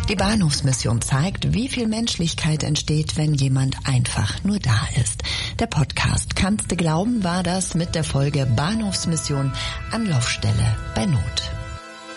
Die Bahnhofsmission zeigt, wie viel Menschlichkeit entsteht, wenn jemand einfach nur da ist. Der Podcast Kannste glauben war das mit der Folge Bahnhofsmission Anlaufstelle bei Not.